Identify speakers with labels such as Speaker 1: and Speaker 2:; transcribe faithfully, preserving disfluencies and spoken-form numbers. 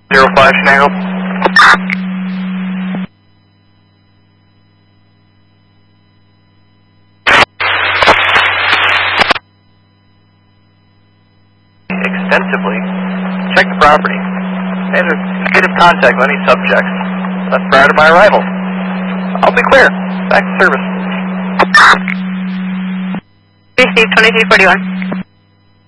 Speaker 1: zero five Shenango. Extensively. Check the property. Made a negative contact with any subjects left prior to my arrival. I'll be clear. Back to service.
Speaker 2: Receive twenty-three forty-one.